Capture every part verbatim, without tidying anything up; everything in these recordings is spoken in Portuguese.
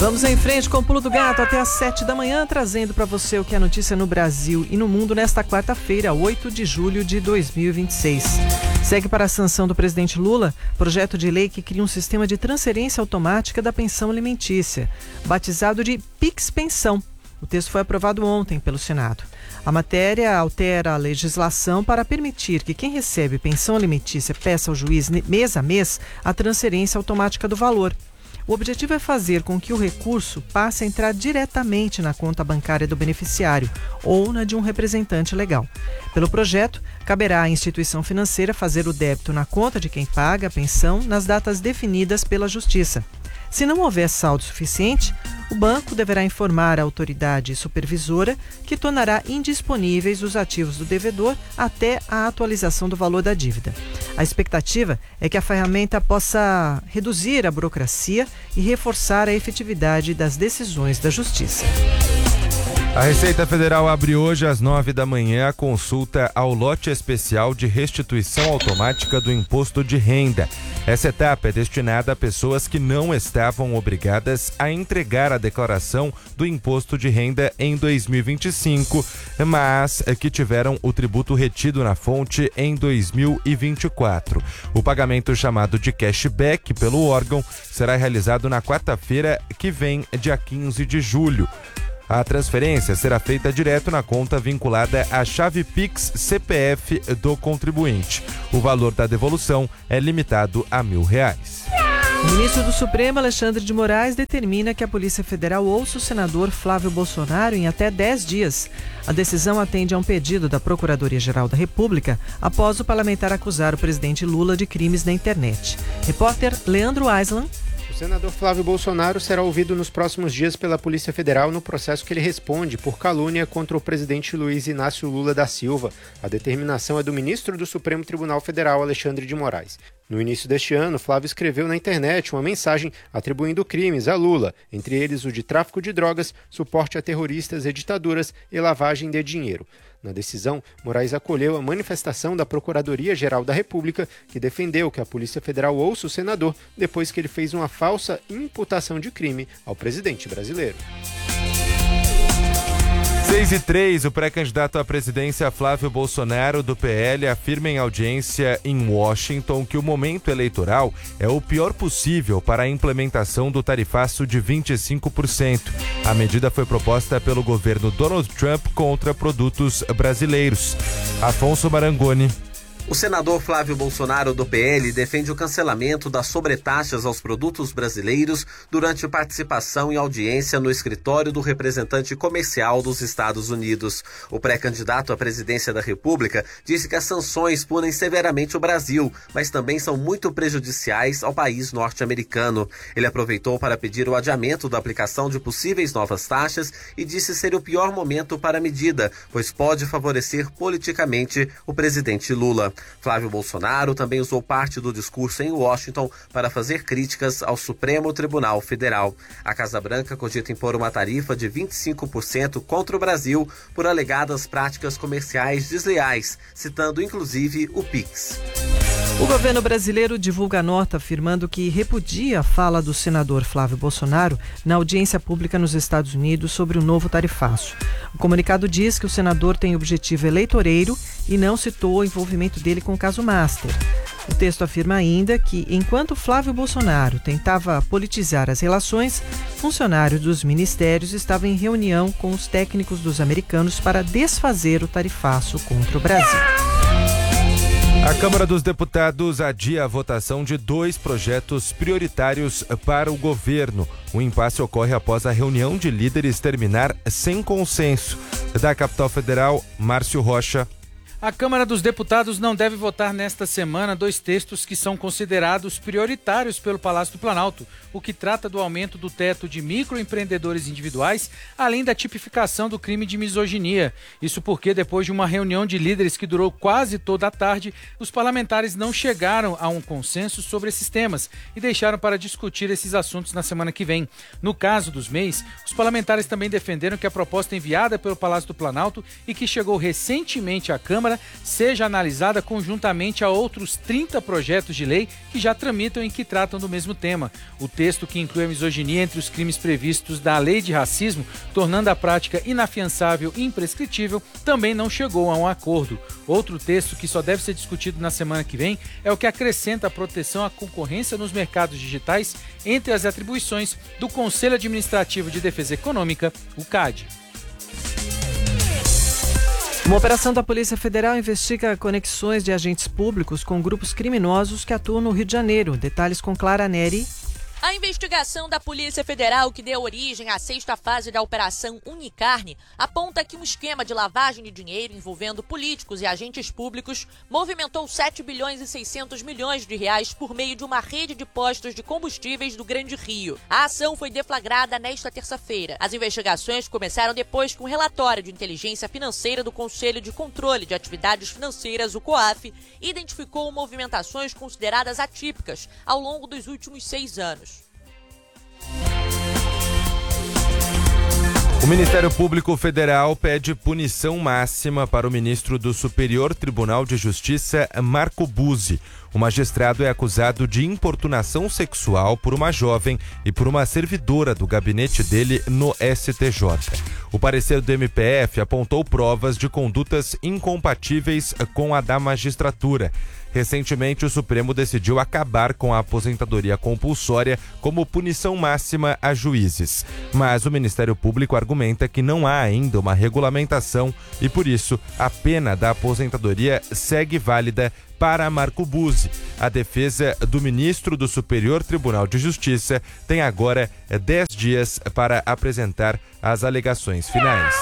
Vamos em frente com o Pulo do Gato até às sete da manhã, trazendo para você o que é notícia no Brasil e no mundo nesta quarta-feira, oito de julho de dois mil e vinte e seis. Segue para a sanção do presidente Lula projeto de lei que cria um sistema de transferência automática da pensão alimentícia, batizado de Pix Pensão. O texto foi aprovado ontem pelo Senado. A matéria altera a legislação para permitir que quem recebe pensão alimentícia peça ao juiz mês a mês a transferência automática do valor. O objetivo é fazer com que o recurso passe a entrar diretamente na conta bancária do beneficiário ou na de um representante legal. Pelo projeto, caberá à instituição financeira fazer o débito na conta de quem paga a pensão nas datas definidas pela Justiça. Se não houver saldo suficiente, o banco deverá informar a autoridade supervisora, que tornará indisponíveis os ativos do devedor até a atualização do valor da dívida. A expectativa é que a ferramenta possa reduzir a burocracia e reforçar a efetividade das decisões da Justiça. A Receita Federal abre hoje às nove da manhã a consulta ao lote especial de restituição automática do imposto de renda. Essa etapa é destinada a pessoas que não estavam obrigadas a entregar a declaração do imposto de renda em dois mil e vinte e cinco, mas que tiveram o tributo retido na fonte em dois mil e vinte e quatro. O pagamento chamado de cashback pelo órgão será realizado na quarta-feira que vem, dia quinze de julho. A transferência será feita direto na conta vinculada à chave Pix C P F do contribuinte. O valor da devolução é limitado a mil reais. O ministro do Supremo, Alexandre de Moraes, determina que a Polícia Federal ouça o senador Flávio Bolsonaro em até dez dias. A decisão atende a um pedido da Procuradoria-Geral da República após o parlamentar acusar o presidente Lula de crimes na internet. Repórter Leandro Aislan. O senador Flávio Bolsonaro será ouvido nos próximos dias pela Polícia Federal no processo que ele responde por calúnia contra o presidente Luiz Inácio Lula da Silva. A determinação é do ministro do Supremo Tribunal Federal, Alexandre de Moraes. No início deste ano, Flávio escreveu na internet uma mensagem atribuindo crimes a Lula, entre eles o de tráfico de drogas, suporte a terroristas e ditaduras e lavagem de dinheiro. Na decisão, Moraes acolheu a manifestação da Procuradoria-Geral da República, que defendeu que a Polícia Federal ouça o senador depois que ele fez uma falsa imputação de crime ao presidente brasileiro. seis e três, o pré-candidato à presidência Flávio Bolsonaro, do P L, afirma em audiência em Washington que o momento eleitoral é o pior possível para a implementação do tarifaço de vinte e cinco por cento. A medida foi proposta pelo governo Donald Trump contra produtos brasileiros. Afonso Marangoni. O senador Flávio Bolsonaro, do P L, defende o cancelamento das sobretaxas aos produtos brasileiros durante participação em audiência no escritório do representante comercial dos Estados Unidos. O pré-candidato à presidência da República disse que as sanções punem severamente o Brasil, mas também são muito prejudiciais ao país norte-americano. Ele aproveitou para pedir o adiamento da aplicação de possíveis novas taxas e disse ser o pior momento para a medida, pois pode favorecer politicamente o presidente Lula. Flávio Bolsonaro também usou parte do discurso em Washington para fazer críticas ao Supremo Tribunal Federal. A Casa Branca cogita impor uma tarifa de vinte e cinco por cento contra o Brasil por alegadas práticas comerciais desleais, citando inclusive o Pix. O governo brasileiro divulga nota afirmando que repudia a fala do senador Flávio Bolsonaro na audiência pública nos Estados Unidos sobre o novo tarifaço. O comunicado diz que o senador tem objetivo eleitoreiro e não citou o envolvimento dele com o caso Master. O texto afirma ainda que, enquanto Flávio Bolsonaro tentava politizar as relações, funcionários dos ministérios estavam em reunião com os técnicos dos americanos para desfazer o tarifaço contra o Brasil. A Câmara dos Deputados adia a votação de dois projetos prioritários para o governo. O impasse ocorre após a reunião de líderes terminar sem consenso. Da capital federal, Márcio Rocha. A Câmara dos Deputados não deve votar nesta semana dois textos que são considerados prioritários pelo Palácio do Planalto, o que trata do aumento do teto de microempreendedores individuais, além da tipificação do crime de misoginia. Isso porque, depois de uma reunião de líderes que durou quase toda a tarde, os parlamentares não chegaram a um consenso sobre esses temas e deixaram para discutir esses assuntos na semana que vem. No caso dos M E Is, os parlamentares também defenderam que a proposta enviada pelo Palácio do Planalto e que chegou recentemente à Câmara Câmara seja analisada conjuntamente a outros trinta projetos de lei que já tramitam e que tratam do mesmo tema. O texto, que inclui a misoginia entre os crimes previstos da Lei de Racismo, tornando a prática inafiançável e imprescritível, também não chegou a um acordo. Outro texto que só deve ser discutido na semana que vem é o que acrescenta a proteção à concorrência nos mercados digitais entre as atribuições do Conselho Administrativo de Defesa Econômica, o C A D. Uma operação da Polícia Federal investiga conexões de agentes públicos com grupos criminosos que atuam no Rio de Janeiro. Detalhes com Clara Neri. A investigação da Polícia Federal, que deu origem à sexta fase da Operação Unicarne, aponta que um esquema de lavagem de dinheiro envolvendo políticos e agentes públicos movimentou sete bilhões e seiscentos milhões de reais por meio de uma rede de postos de combustíveis do Grande Rio. A ação foi deflagrada nesta terça-feira. As investigações começaram depois que um relatório de inteligência financeira do Conselho de Controle de Atividades Financeiras, o COAF, identificou movimentações consideradas atípicas ao longo dos últimos seis anos. O Ministério Público Federal pede punição máxima para o ministro do Superior Tribunal de Justiça, Marco Buzzi. O magistrado é acusado de importunação sexual por uma jovem e por uma servidora do gabinete dele no S T J. O parecer do M P F apontou provas de condutas incompatíveis com a da magistratura. Recentemente, o Supremo decidiu acabar com a aposentadoria compulsória como punição máxima a juízes. Mas o Ministério Público argumenta que não há ainda uma regulamentação e, por isso, a pena da aposentadoria segue válida para Marco Buzzi. A defesa do ministro do Superior Tribunal de Justiça tem agora dez dias para apresentar as alegações finais.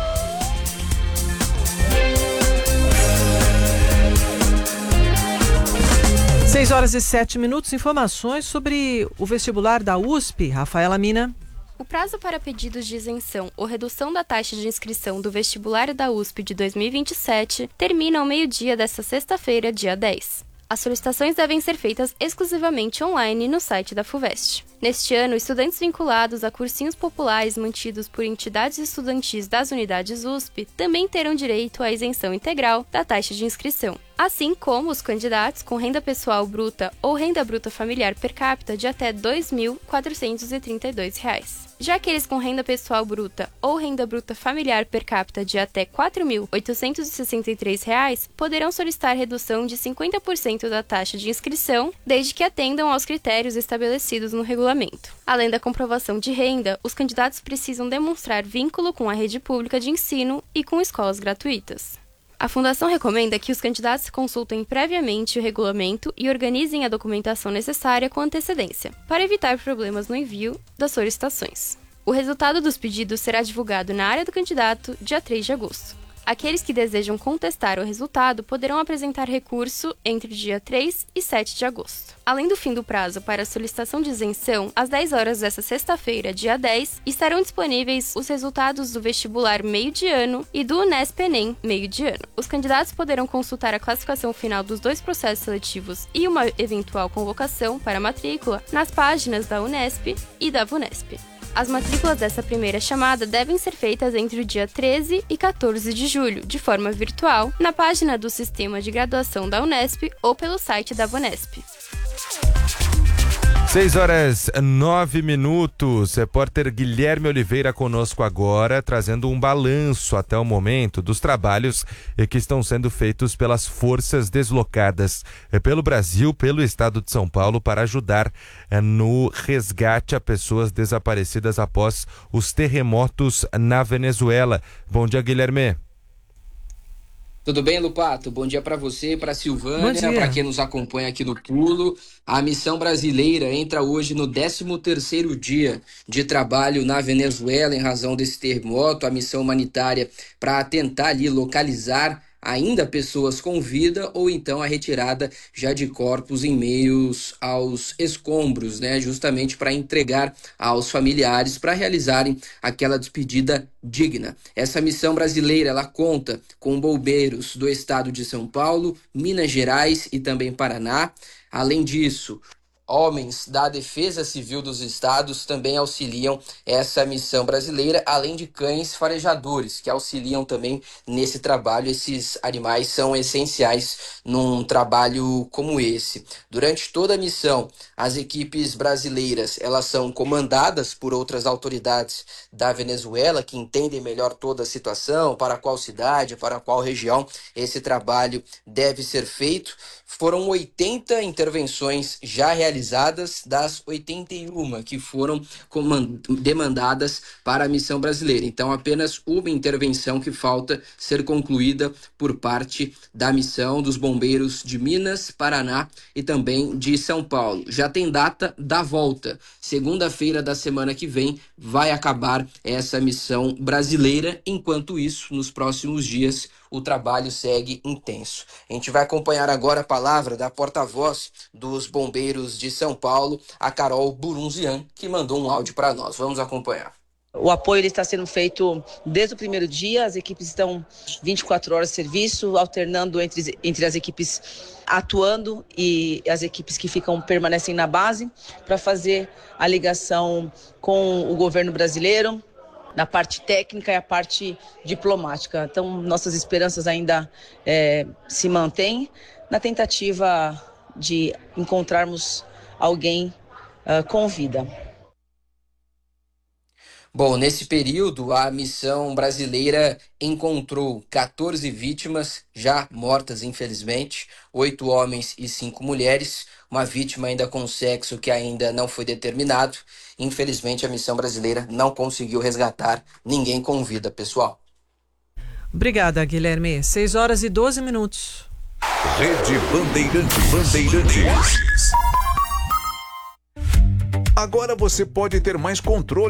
seis horas e sete minutos, informações sobre o vestibular da U S P. Rafaela Mina. O prazo para pedidos de isenção ou redução da taxa de inscrição do vestibular da U S P de dois mil e vinte e sete termina ao meio-dia desta sexta-feira, dia dez. As solicitações devem ser feitas exclusivamente online no site da FUVEST. Neste ano, estudantes vinculados a cursinhos populares mantidos por entidades estudantis das unidades U S P também terão direito à isenção integral da taxa de inscrição, assim como os candidatos com renda pessoal bruta ou renda bruta familiar per capita de até dois mil quatrocentos e trinta e dois reais. Já aqueles com renda pessoal bruta ou renda bruta familiar per capita de até quatro mil oitocentos e sessenta e três reais poderão solicitar redução de cinquenta por cento da taxa de inscrição, desde que atendam aos critérios estabelecidos no regulamento. Além da comprovação de renda, os candidatos precisam demonstrar vínculo com a rede pública de ensino e com escolas gratuitas. A Fundação recomenda que os candidatos consultem previamente o regulamento e organizem a documentação necessária com antecedência, para evitar problemas no envio das solicitações. O resultado dos pedidos será divulgado na área do candidato dia três de agosto. Aqueles que desejam contestar o resultado poderão apresentar recurso entre o dia três e sete de agosto. Além do fim do prazo para a solicitação de isenção, às dez horas desta sexta-feira, dia dez, estarão disponíveis os resultados do vestibular meio de ano e do Unesp-Enem meio de ano. Os candidatos poderão consultar a classificação final dos dois processos seletivos e uma eventual convocação para matrícula nas páginas da Unesp e da VUNESP. As matrículas dessa primeira chamada devem ser feitas entre o dia treze e quatorze de julho, de forma virtual, na página do Sistema de Graduação da Unesp ou pelo site da VUNESP. seis horas nove minutos. Repórter Guilherme Oliveira conosco agora, trazendo um balanço até o momento dos trabalhos que estão sendo feitos pelas forças deslocadas pelo Brasil, pelo estado de São Paulo, para ajudar no resgate a pessoas desaparecidas após os terremotos na Venezuela. Bom dia, Guilherme. Tudo bem, Lupato? Bom dia para você, para Silvânia, para quem nos acompanha aqui no Pulo. A missão brasileira entra hoje no décimo terceiro dia de trabalho na Venezuela em razão desse terremoto. A missão humanitária para tentar ali localizar ainda pessoas com vida ou então a retirada já de corpos em meios aos escombros, né? Justamente para entregar aos familiares para realizarem aquela despedida digna. Essa missão brasileira, ela conta com bombeiros do estado de São Paulo, Minas Gerais e também Paraná. Além disso, homens da Defesa Civil dos Estados também auxiliam essa missão brasileira, além de cães farejadores, que auxiliam também nesse trabalho. Esses animais são essenciais num trabalho como esse. Durante toda a missão, as equipes brasileiras, elas são comandadas por outras autoridades da Venezuela, que entendem melhor toda a situação, para qual cidade, para qual região esse trabalho deve ser feito. Foram oitenta intervenções já realizadas das oitenta e uma que foram demandadas para a missão brasileira. Então, apenas uma intervenção que falta ser concluída por parte da missão dos bombeiros de Minas, Paraná e também de São Paulo. Já tem data da volta. Segunda-feira da semana que vem vai acabar essa missão brasileira. Enquanto isso, nos próximos dias, o trabalho segue intenso. A gente vai acompanhar agora a palavra da porta-voz dos bombeiros de São Paulo, a Carol Burunzian, que mandou um áudio para nós. Vamos acompanhar. O apoio ele está sendo feito desde o primeiro dia, as equipes estão vinte e quatro horas de serviço, alternando entre, entre as equipes atuando e as equipes que ficam permanecem na base para fazer a ligação com o governo brasileiro, na parte técnica e a parte diplomática. Então, nossas esperanças ainda é, se mantêm na tentativa de encontrarmos alguém uh, com vida. Bom, nesse período, a missão brasileira encontrou quatorze vítimas já mortas, infelizmente, oito homens e cinco mulheres, uma vítima ainda com sexo que ainda não foi determinado. Infelizmente, a missão brasileira não conseguiu resgatar ninguém com vida, pessoal. Obrigada, Guilherme. seis horas e doze minutos. Rede Bandeirantes. Bandeirantes. Agora você pode ter mais controle